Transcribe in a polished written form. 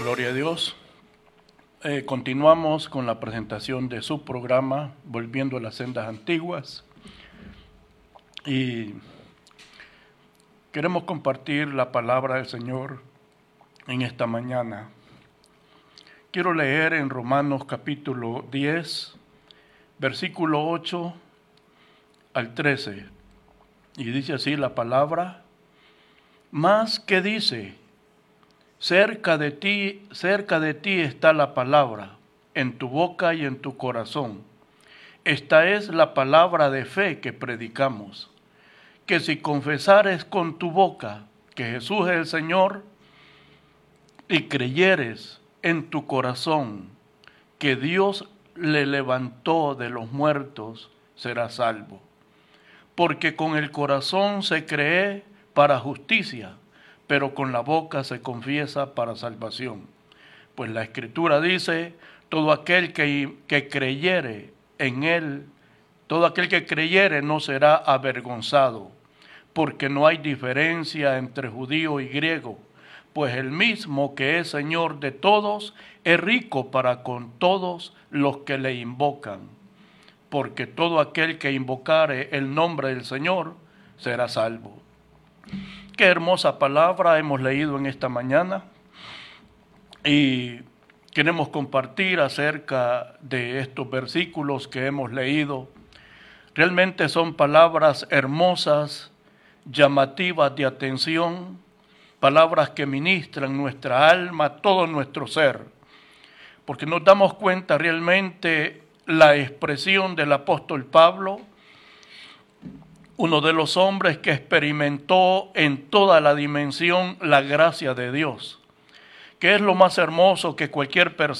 Gloria a Dios. Continuamos con la presentación de su programa, Volviendo a las Sendas Antiguas. Y queremos compartir la palabra del Señor en esta mañana. Quiero leer en Romanos capítulo 10, versículo 8 al 13. Y dice así la palabra: más que dice, cerca de ti está la palabra, en tu boca y en tu corazón. Esta es la palabra de fe que predicamos, que si confesares con tu boca que Jesús es el Señor y creyeres en tu corazón que Dios le levantó de los muertos, serás salvo. Porque con el corazón se cree para justicia, pero con la boca se confiesa para salvación. Pues la Escritura dice: todo aquel que creyere en él, todo aquel que creyere no será avergonzado, porque no hay diferencia entre judío y griego, pues el mismo que es Señor de todos es rico para con todos los que le invocan. Porque todo aquel que invocare el nombre del Señor será salvo. Qué hermosa palabra hemos leído en esta mañana y queremos compartir acerca de estos versículos que hemos leído. Realmente son palabras hermosas, llamativas de atención, palabras que ministran nuestra alma, todo nuestro ser, porque nos damos cuenta realmente la expresión del apóstol Pablo, uno de los hombres que experimentó en toda la dimensión la gracia de Dios, que es lo más hermoso que cualquier persona